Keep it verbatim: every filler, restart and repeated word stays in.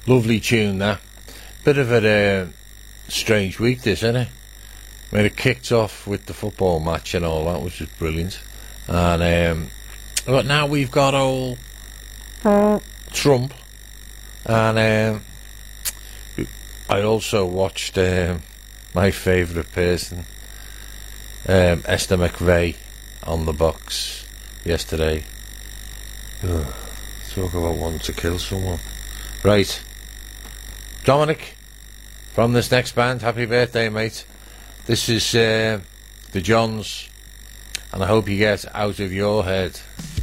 Lovely tune, that. Bit of a uh, strange week, this, isn't it? Where it kicked off with the football match and all that, which was brilliant. And um, but now we've got old Trump. And um, I also watched um, my favourite person, um, Esther McVeigh, on the box yesterday. Ugh, talk about wanting to kill someone. Right. Dominic, from this next band, happy birthday, mate. This is uh, the Johns, and I hope you get out of your head.